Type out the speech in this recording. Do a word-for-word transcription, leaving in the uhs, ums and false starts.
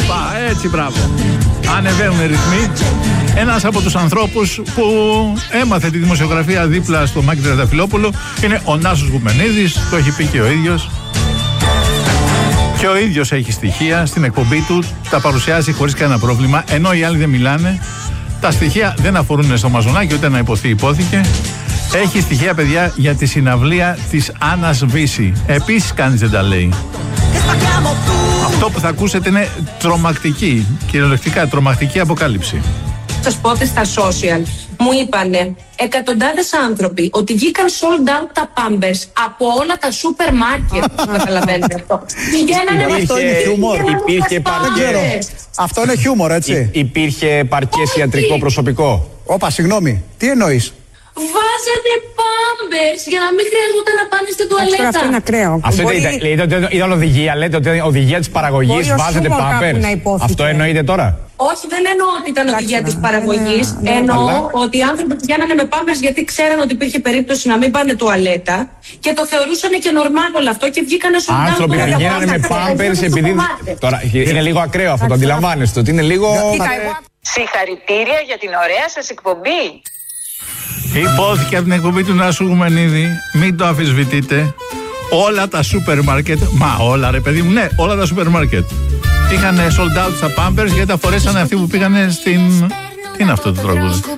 Όπα, έτσι, μπράβο. Ανεβαίνουν οι ρυθμοί. Ένας από τους ανθρώπους που έμαθε τη δημοσιογραφία δίπλα στο Μάκη Τριανταφυλόπουλο είναι ο Νάσος Γουμενίδης, το έχει πει και ο ίδιος. Και ο ίδιος έχει στοιχεία στην εκπομπή του, τα παρουσιάζει χωρίς κανένα πρόβλημα, ενώ οι άλλοι δεν μιλάνε. Τα στοιχεία δεν αφορούν στο Μαζονάκι, ούτε να υποθεί υπόθηκε. Έχει στοιχεία, παιδιά, για τη συναυλία της Άννας Βύση. Επίσης κανείς δεν τα λέει. Αυτό που θα ακούσετε είναι τρομακτική, κυριολεκτικά τρομακτική αποκάλυψη. Σας πω ότι στα social μου είπανε εκατοντάδες άνθρωποι ότι βγήκαν sold out τα Pampers από όλα τα σούπερ μάρκετ. Να καταλαβαίνετε αυτό. Πηγαίνανε με αυτό. Υπήρχε παρκέ. Αυτό είναι χιούμορ, έτσι. Υπήρχε παρκές ιατρικό προσωπικό. Όπα, συγγνώμη, τι εννοείς? Βάζανε Pampers για να μην χρειαζόταν να πάνε στην τουαλέτα. Αυτό είναι ακραίο. Αυτό ήταν οδηγία, λέτε ότι είναι οδηγία της παραγωγής, βάζετε Pampers. Αυτό εννοείται τώρα? Όχι, δεν εννοώ ότι ήταν οδηγία της παραγωγής. Εννοώ ότι οι άνθρωποι πηγαίνανε με Pampers γιατί ξέραν ότι υπήρχε περίπτωση να μην πάνε τουαλέτα και το θεωρούσαν και νορμάλ όλο αυτό και βγήκανε στον τάγκο. Άνθρωποι πηγαίνανε με Pampers επειδή. Τώρα είναι λίγο ακραίο αυτό, το αντιλαμβάνεστε ότι είναι λίγο. Συγχαρητήρια για την ωραία σας εκπομπή. Υπόθηκε από την εκπομπή του Νάσου Γουμενίδη, μην το αμφισβητείτε. Όλα τα σούπερ μάρκετ, μα όλα ρε παιδί μου, ναι, όλα τα σούπερ μάρκετ είχαν sold out στα Pampers γιατί τα φορέσανε αυτοί που πήγανε στην. Τι είναι αυτό το τραγούδι?